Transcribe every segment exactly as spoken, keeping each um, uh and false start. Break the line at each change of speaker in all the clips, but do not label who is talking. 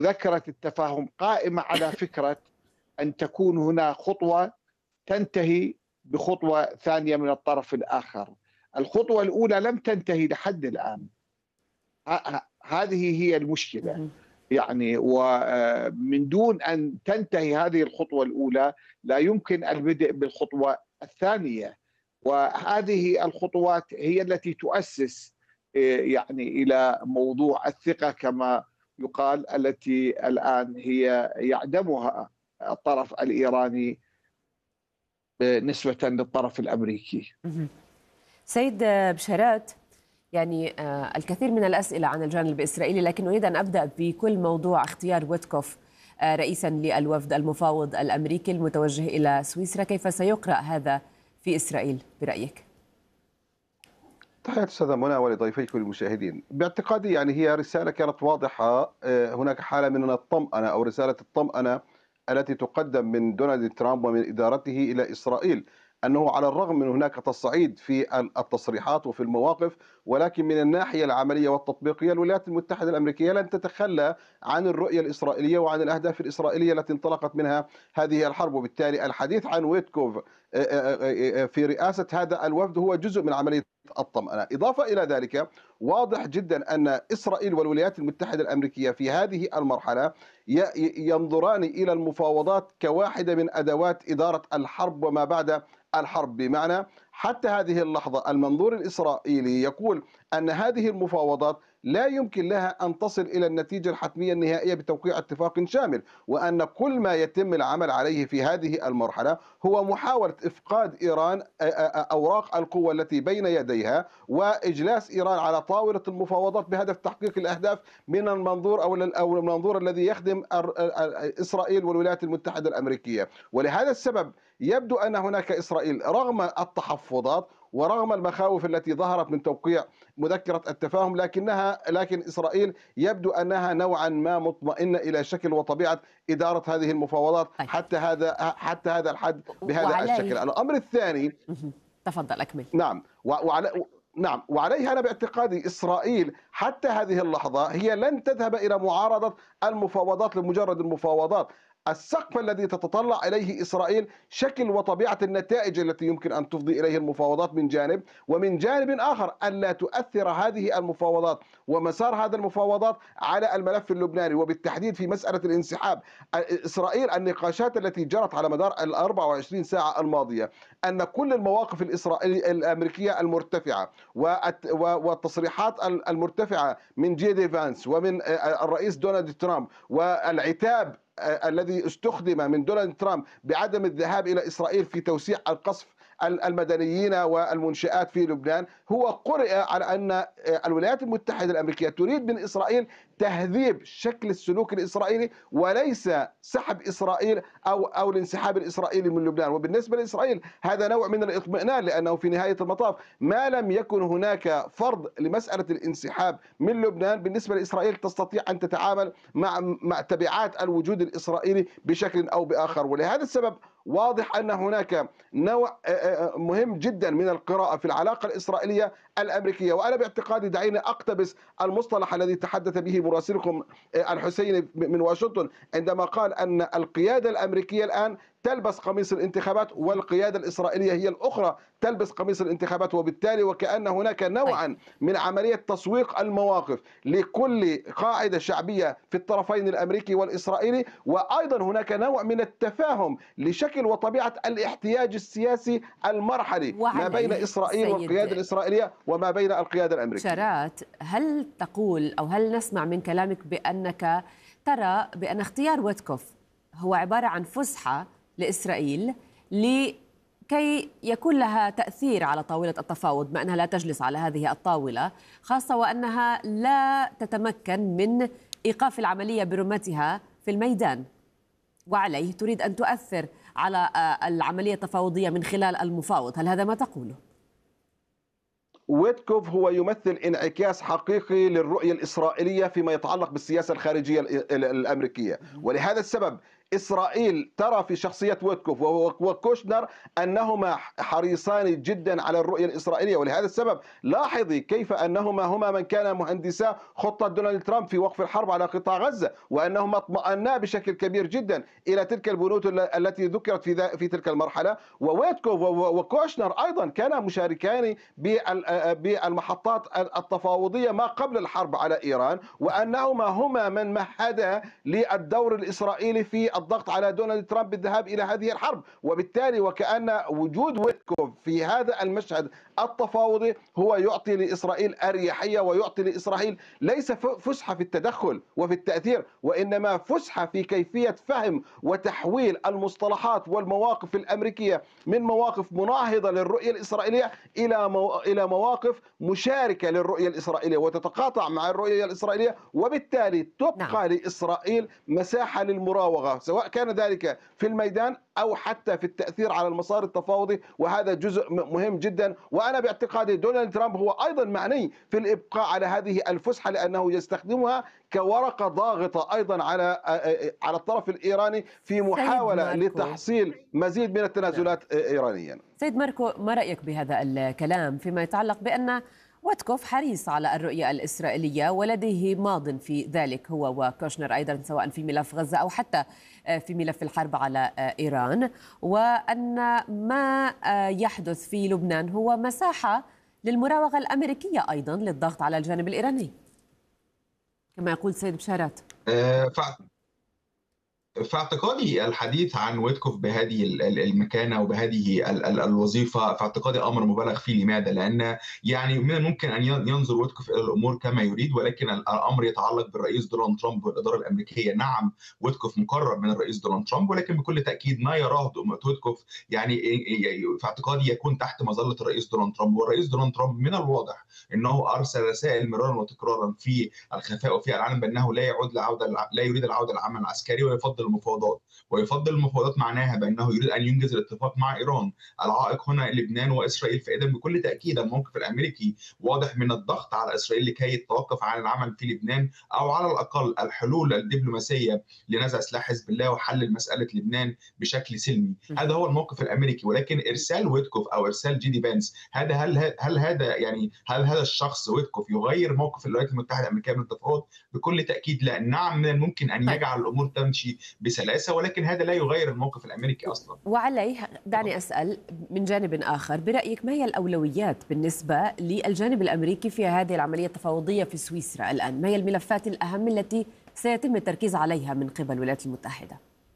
ذكرت التفاهم قائمة على فكرة أن تكون هنا خطوة تنتهي بخطوة ثانية من الطرف الآخر. الخطوة الأولى لم تنتهي لحد الآن، هذه هي المشكلة. يعني ومن دون أن تنتهي هذه الخطوة الأولى لا يمكن البدء بالخطوة الثانية، وهذه الخطوات هي التي تؤسس يعني إلى موضوع الثقة كما يقال، التي الآن هي يعدمها الطرف الإيراني نسبة للطرف الأمريكي.
سيد بشارات، يعني الكثير من الأسئلة عن الجانب الإسرائيلي، لكن أريد أن أبدأ بكل موضوع اختيار ويتكوف رئيسا للوفد المفاوض الأمريكي المتوجه إلى سويسرا. كيف سيقرأ هذا في إسرائيل برأيك؟
تحية أستاذة منى ولضيفيك والمشاهدين. باعتقادي يعني هي رسالة كانت واضحة، هناك حالة من الطمأنة أو رسالة الطمأنة التي تقدم من دونالد ترامب ومن إدارته إلى إسرائيل، أنه على الرغم من هناك تصعيد في التصريحات وفي المواقف، ولكن من الناحية العملية والتطبيقية الولايات المتحدة الأمريكية لن تتخلى عن الرؤية الإسرائيلية وعن الأهداف الإسرائيلية التي انطلقت منها هذه الحرب. وبالتالي الحديث عن ويتكوف في رئاسة هذا الوفد هو جزء من عملية الطمأنة. إضافة إلى ذلك، واضح جدا أن إسرائيل والولايات المتحدة الأمريكية في هذه المرحلة ينظران إلى المفاوضات كواحدة من أدوات إدارة الحرب وما بعد الحرب. بمعنى حتى هذه اللحظة المنظور الإسرائيلي يقول أن هذه المفاوضات لا يمكن لها أن تصل إلى النتيجة الحتمية النهائية بتوقيع اتفاق شامل، وأن كل ما يتم العمل عليه في هذه المرحلة هو محاولة إفقاد إيران أوراق القوة التي بين يديها وإجلاس إيران على طاولة المفاوضات بهدف تحقيق الأهداف من المنظور أو المنظور الذي يخدم إسرائيل والولايات المتحدة الأمريكية. ولهذا السبب يبدو أن هناك إسرائيل رغم التحفظات ورغم المخاوف التي ظهرت من توقيع مذكرة التفاهم، لكنها لكن إسرائيل يبدو أنها نوعا ما مطمئنة إلى شكل وطبيعة إدارة هذه المفاوضات حتى هذا حتى هذا الحد بهذا الشكل. الأمر الثاني،
تفضل أكمل.
نعم وعلى نعم وعليها أنا باعتقادي إسرائيل حتى هذه اللحظة هي لن تذهب إلى معارضة المفاوضات لمجرد المفاوضات. السقف الذي تتطلع إليه إسرائيل شكل وطبيعة النتائج التي يمكن أن تفضي إليه المفاوضات من جانب، ومن جانب آخر ألا تؤثر هذه المفاوضات ومسار هذا المفاوضات على الملف اللبناني، وبالتحديد في مسألة الانسحاب. إسرائيل النقاشات التي جرت على مدار ال أربع وعشرين ساعة الماضية، أن كل المواقف الإسرائيلية الأمريكية المرتفعة والتصريحات المرتفعة من جي دي فانس ومن الرئيس دونالد ترامب والعتاب الذي استخدم من دونالد ترامب بعدم الذهاب إلى إسرائيل في توسيع القصف المدنيين والمنشآت في لبنان، هو قرئ على أن الولايات المتحدة الأمريكية تريد من إسرائيل تهذيب شكل السلوك الإسرائيلي وليس سحب إسرائيل أو أو الانسحاب الإسرائيلي من لبنان. وبالنسبة لإسرائيل هذا نوع من الاطمئنان، لأنه في نهاية المطاف ما لم يكن هناك فرض لمسألة الانسحاب من لبنان، بالنسبة لإسرائيل تستطيع أن تتعامل مع مع تبعات الوجود الإسرائيلي بشكل أو بآخر. ولهذا السبب واضح أن هناك نوع مهم جدا من القراءة في العلاقة الإسرائيلية الأمريكية. وأنا باعتقادي دعينا أقتبس المصطلح الذي تحدث به مراسلكم الحسيني من واشنطن عندما قال أن القيادة الأمريكية الآن تلبس قميص الانتخابات والقيادة الإسرائيلية هي الأخرى تلبس قميص الانتخابات، وبالتالي وكأن هناك نوعا من عملية تسويق المواقف لكل قاعدة شعبية في الطرفين الأمريكي والإسرائيلي، وأيضا هناك نوع من التفاهم لشكل وطبيعة الاحتياج السياسي المرحلي ما بين إسرائيل والقيادة الإسرائيلية وما بين القيادة الأمريكية.
بشارات، هل تقول أو هل نسمع من كلامك بأنك ترى بأن اختيار ويتكوف هو عبارة عن فسحة لإسرائيل لكي يكون لها تأثير على طاولة التفاوض، ما أنها لا تجلس على هذه الطاولة، خاصة وأنها لا تتمكن من إيقاف العملية برمتها في الميدان، وعليه تريد أن تؤثر على العملية التفاوضية من خلال المفاوض؟ هل هذا ما تقوله؟
ويتكوف هو يمثل انعكاس حقيقي للرؤية الإسرائيلية فيما يتعلق بالسياسة الخارجية الأمريكية، ولهذا السبب إسرائيل ترى في شخصية ويتكوف وكوشنر أنهما حريصان جدا على الرؤية الإسرائيلية، ولهذا السبب لاحظي كيف أنهما هما من كان مهندسا خطة دونالد ترامب في وقف الحرب على قطاع غزة، وأنهما اطمأنا بشكل كبير جدا إلى تلك البنود التي ذكرت في في تلك المرحلة. وويتكوف وكوشنر أيضا كانا مشاركان بالمحطات التفاوضية ما قبل الحرب على إيران، وأنهما هما من مهدا للدور الإسرائيلي في الضغط على دونالد ترامب بالذهاب إلى هذه الحرب. وبالتالي وكأن وجود ويتكوف في هذا المشهد التفاوضي هو يعطي لإسرائيل أريحية، ويعطي لإسرائيل ليس فسحة في التدخل وفي التأثير، وإنما فسحة في كيفية فهم وتحويل المصطلحات والمواقف الأمريكية من مواقف مناهضة للرؤية الإسرائيلية إلى مو... إلى مواقف مشاركة للرؤية الإسرائيلية وتتقاطع مع الرؤية الإسرائيلية، وبالتالي تبقى نعم. لإسرائيل مساحة للمراوغة، سواء كان ذلك في الميدان أو حتى في التأثير على المسار التفاوضي، وهذا جزء مهم جدا. وأنا باعتقادي دونالد ترامب هو أيضا معني في الإبقاء على هذه الفسحة، لأنه يستخدمها كورقة ضاغطة أيضا على على الطرف الإيراني في محاولة لتحصيل مزيد من التنازلات إيرانيا.
سيد ماركو، ما رأيك بهذا الكلام فيما يتعلق بأن ويتكوف حريص على الرؤية الإسرائيلية ولديه ماض في ذلك هو وكوشنر أيضا، سواء في ملف غزة أو حتى في ملف الحرب على إيران، وأن ما يحدث في لبنان هو مساحة للمراوغة الأمريكية أيضا للضغط على الجانب الإيراني كما يقول سيد بشارات؟
في اعتقادي الحديث عن ويتكوف بهذه المكانة وبهذه الوظيفة في اعتقادي أمر مبالغ فيه. لماذا؟ لأن يعني من الممكن أن ينظر ويتكوف إلى الأمور كما يريد، ولكن الأمر يتعلق بالرئيس دونالد ترامب والإدارة الأمريكية. نعم ويتكوف مقرب من الرئيس دونالد ترامب، ولكن بكل تأكيد ما يراه ويتكوف يعني في اعتقادي يكون تحت مظلة الرئيس دونالد ترامب. والرئيس دونالد ترامب من الواضح أنه أرسل رسائل مرارا وتكرارا في الخفاء وفي العلن بأنه لا يعود لعودة لا يريد العودة للعمل العسكري، ويفضل المفاوضات. ويفضل المفاوضات معناها بأنه يريد أن ينجز الاتفاق مع إيران. العائق هنا لبنان وإسرائيل. فإذا بكل تأكيد الموقف الأمريكي واضح من الضغط على إسرائيل لكي يتوقف عن العمل في لبنان، أو على الأقل الحلول الدبلوماسية لنزع سلاح حزب الله وحل مسألة لبنان بشكل سلمي. هذا هو الموقف الأمريكي. ولكن إرسال ويتكوف أو إرسال جي دي فانس، هذا هل هل هذا يعني هل هذا الشخص ويتكوف يغير موقف الولايات المتحدة الأمريكية من التفاوض؟ بكل تأكيد لا. نعم من الممكن أن يجعل الأمور تمشي بسلاسة، ولكن هذا لا يغير الموقف الأمريكي أصلا.
وعليه دعني أسأل من جانب آخر، برأيك ما هي الأولويات بالنسبة للجانب الأمريكي في هذه العملية التفاوضية في سويسرا الآن؟ ما هي الملفات الأهم التي سيتم التركيز عليها من قبل الولايات المتحدة؟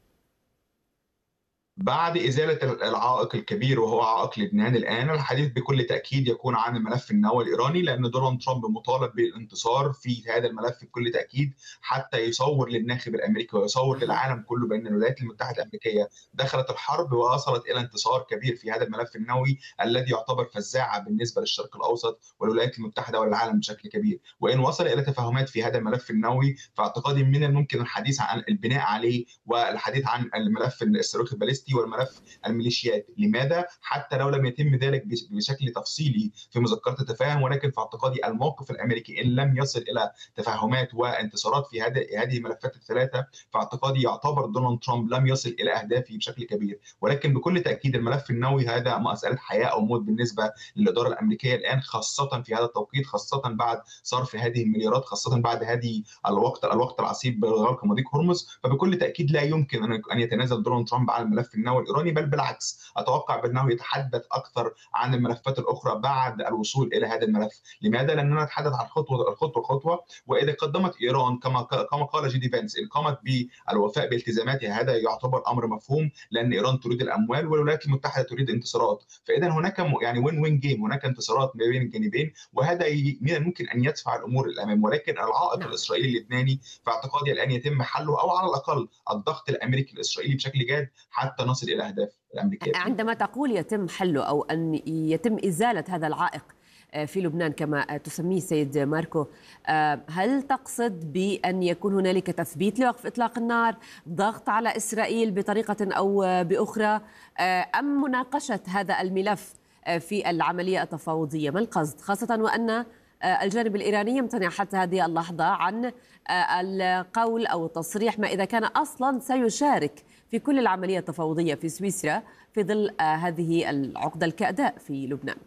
بعد إزالة العائق الكبير وهو عائق لبنان، الآن الحديث بكل تأكيد يكون عن الملف النووي الإيراني، لأن دونالد ترامب مطالب بالانتصار في هذا الملف بكل تأكيد، حتى يصور للناخب الأمريكي ويصور للعالم كله بأن الولايات المتحدة الأمريكية دخلت الحرب ووصلت إلى انتصار كبير في هذا الملف النووي الذي يعتبر فزاعة بالنسبة للشرق الأوسط والولايات المتحدة والعالم بشكل كبير. وإن وصل إلى تفاهمات في هذا الملف النووي، فاعتقادي من الممكن الحديث عن البناء عليه والحديث عن الملف الصاروخي الباليستي والملف الميليشيات. لماذا؟ حتى لو لم يتم ذلك بشكل تفصيلي في مذكرة التفاهم، ولكن في اعتقادي الموقف الأمريكي إن لم يصل إلى تفاهمات وانتصارات في هذه هذه الملفات الثلاثة، فاعتقادي يعتبر دونالد ترامب لم يصل إلى أهدافه بشكل كبير. ولكن بكل تأكيد الملف النووي هذا مسألة حياة أو موت بالنسبة للإدارة الأمريكية الآن، خاصة في هذا التوقيت، خاصة بعد صرف هذه المليارات، خاصة بعد هذه الوقت الوقت العصيب بغلق مضيق هرمز. فبكل تأكيد لا يمكن أن يتنازل دونالد ترامب عن الملف النووي الإيراني، بل بالعكس أتوقع بأنه يتحدث أكثر عن الملفات الأخرى بعد الوصول إلى هذا الملف. لماذا؟ لأننا نتحدث عن خطوة الخطوة خطوة، وإذا قدمت إيران كما كما قال جي دي فانس إن قامت بالوفاء بالتزاماتها، هذا يعتبر أمر مفهوم، لأن إيران تريد الأموال والولايات المتحدة تريد انتصارات. فإذا هناك يعني وين وين جيم، هناك انتصارات ما بين الجانبين، وهذا من الممكن أن يدفع الأمور الأمام. ولكن العائق الإسرائيلي اللبناني في اعتقادي الآن يتم حله، أو على الأقل الضغط الأمريكي الإسرائيلي بشكل جاد حتى نصل إلى أهداف الأمريكية.
عندما تقول يتم حله أو أن يتم إزالة هذا العائق في لبنان كما تسميه سيد ماركو، هل تقصد بأن يكون هنالك تثبيت لوقف إطلاق النار، ضغط على إسرائيل بطريقة أو بأخرى، أم مناقشة هذا الملف في العملية التفاوضية؟ ما القصد، خاصة وأن الجانب الإيراني يمتنع حتى هذه اللحظة عن القول أو التصريح ما إذا كان أصلا سيشارك في كل العملية التفاوضية في سويسرا في ظل هذه العقدة الكأداء في لبنان.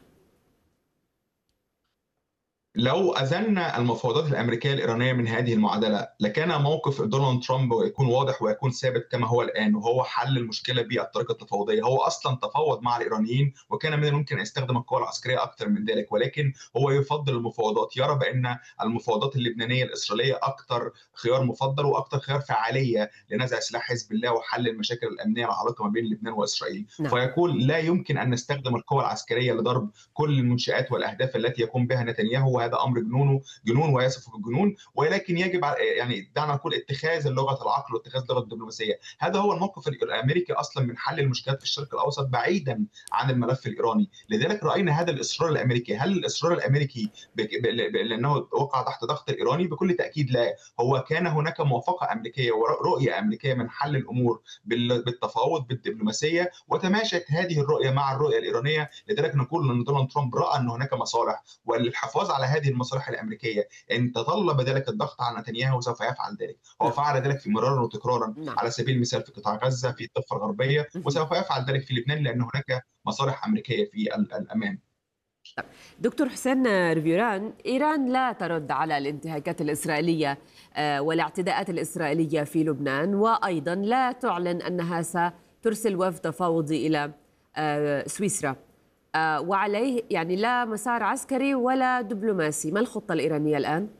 لو أزلنا المفاوضات الأمريكية الإيرانية من هذه المعادلة لكان موقف دونالد ترامب يكون واضح ويكون ثابت كما هو الآن، وهو حل المشكلة بالطريقة التفاوضية. هو أصلا تفاوض مع الإيرانيين وكان من الممكن أن يستخدم القوى العسكرية أكثر من ذلك، ولكن هو يفضل المفاوضات، يرى بأن المفاوضات اللبنانية الإسرائيلية أكثر خيار مفضل وأكثر خيار فعالية لنزع سلاح حزب الله وحل المشاكل الأمنية العالقة ما بين لبنان وإسرائيل. نعم. فيقول لا يمكن أن نستخدم القوى العسكرية لضرب كل المنشآت والأهداف التي يقوم بها نتنياهو، هذا امر جنون جنون ويصف بالجنون، ولكن يجب يعني دعنا نقول اتخاذ لغه العقل واتخاذ لغه الدبلوماسيه. هذا هو الموقف الامريكي اصلا من حل المشكلات في الشرق الاوسط بعيدا عن الملف الايراني. لذلك راينا هذا الاصرار الامريكي. هل الاصرار الامريكي لانه وقع تحت ضغط الايراني؟ بكل تاكيد لا. هو كان هناك موافقه امريكيه ورؤيه امريكيه من حل الامور بالتفاوض بالدبلوماسيه، وتماشت هذه الرؤيه مع الرؤيه الايرانيه. لذلك نقول ان دونالد ترامب راى ان هناك مصالح، والحفاظ على هذه المصالح الامريكيه ان تطلب ذلك الضغط على نتنياهو سوف يفعل ذلك. هو فعل ذلك في مرارا وتكرارا على سبيل المثال في قطاع غزه، في الضفه الغربيه، وسوف يفعل ذلك في لبنان لان هناك مصالح امريكيه في الامام.
دكتور حسين ريفيران، إيران لا ترد على الانتهاكات الإسرائيلية والاعتداءات الإسرائيلية في لبنان، وأيضا لا تعلن أنها سترسل وفد تفاوضي إلى سويسرا، وعليه يعني لا مسار عسكري ولا دبلوماسي. ما الخطة الإيرانية الآن؟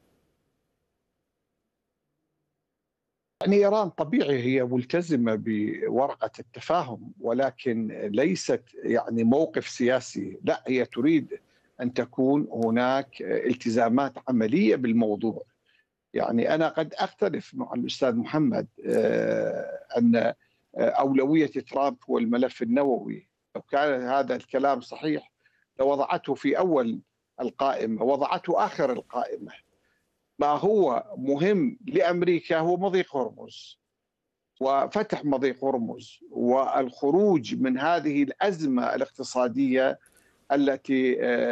يعني إيران طبيعي هي ملتزمة بورقة التفاهم، ولكن ليست يعني موقف سياسي، لا، هي تريد أن تكون هناك التزامات عملية بالموضوع. يعني أنا قد أختلف مع الأستاذ محمد أن أولوية ترامب هو الملف النووي. لو كان هذا الكلام صحيح لوضعته في أول القائمة، وضعته آخر القائمة. ما هو مهم لأمريكا هو مضيق هرمز وفتح مضيق هرمز والخروج من هذه الأزمة الاقتصادية التي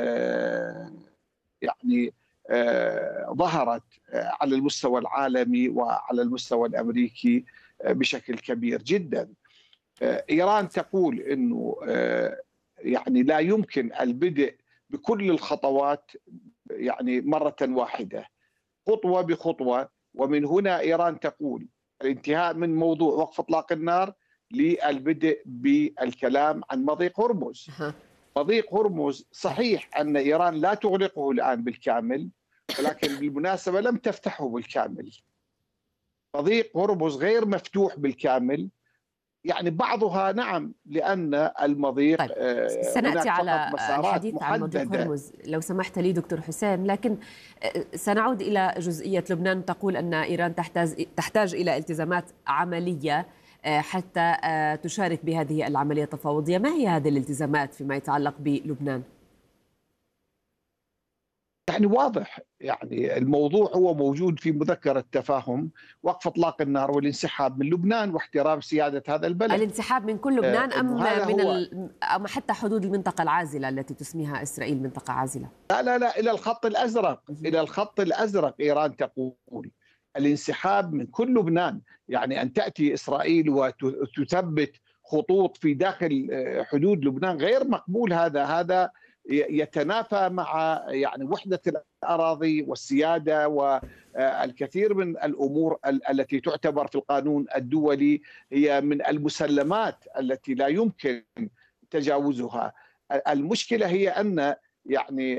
يعني ظهرت على المستوى العالمي وعلى المستوى الأمريكي بشكل كبير جدا. إيران تقول أنه يعني لا يمكن البدء بكل الخطوات يعني مرة واحدة، خطوة بخطوة. ومن هنا إيران تقول الانتهاء من موضوع وقف إطلاق النار للبدء بالكلام عن مضيق هرمز. مضيق هرمز صحيح أن إيران لا تغلقه الآن بالكامل، ولكن بالمناسبة لم تفتحه بالكامل. مضيق هرمز غير مفتوح بالكامل، يعني بعضها نعم، لأن المضيق
طيب. سنأتي على الحديث عن مضيق هرمز لو سمحت لي دكتور حسين، لكن سنعود إلى جزئية لبنان. تقول أن إيران تحتاج, تحتاج إلى التزامات عملية حتى تشارك بهذه العملية التفاوضية. ما هي هذه الالتزامات فيما يتعلق بلبنان؟
يعني واضح، يعني الموضوع هو موجود في مذكرة تفاهم وقف إطلاق النار والانسحاب من لبنان واحترام سيادة هذا البلد.
الانسحاب من كل لبنان أم من ال... أم حتى حدود المنطقة العازلة التي تسميها إسرائيل منطقة عازلة؟
لا لا لا، إلى الخط الأزرق، إلى الخط الأزرق. إيران تقول الانسحاب من كل لبنان، يعني أن تأتي إسرائيل وتثبت خطوط في داخل حدود لبنان غير مقبول. هذا هذا يتنافى مع يعني وحدة الأراضي والسيادة والكثير من الأمور التي تعتبر في القانون الدولي هي من المسلمات التي لا يمكن تجاوزها. المشكلة هي أن يعني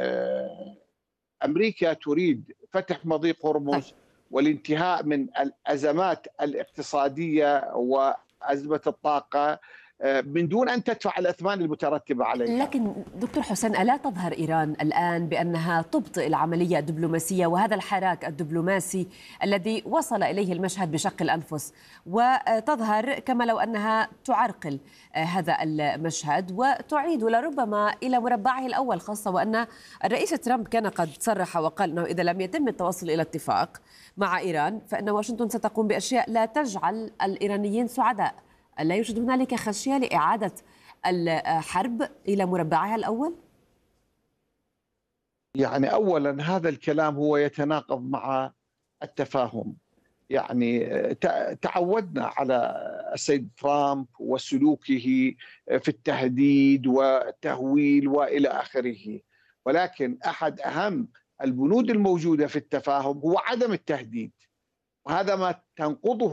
أمريكا تريد فتح مضيق هرمز والانتهاء من الأزمات الاقتصادية وأزمة الطاقة من دون أن تدفع الأثمان المترتبة عليها.
لكن دكتور حسين، ألا تظهر إيران الآن بأنها تبطئ العملية الدبلوماسية وهذا الحراك الدبلوماسي الذي وصل إليه المشهد بشق الأنفس، وتظهر كما لو أنها تعرقل هذا المشهد وتعيد لربما إلى مربعه الأول، خاصة وأن الرئيس ترامب كان قد صرح وقال أنه إذا لم يتم التوصل إلى اتفاق مع إيران فإن واشنطن ستقوم بأشياء لا تجعل الإيرانيين سعداء. ألا يوجد هنالك خشية لإعادة، الحرب إلى مربعها الأول؟
يعني أولا هذا الكلام هو يتناقض مع التفاهم. يعني تعودنا على السيد ترامب وسلوكه في التهديد والتهويل وإلى آخره، ولكن أحد أهم البنود الموجودة في التفاهم هو عدم التهديد، وهذا ما تنقضه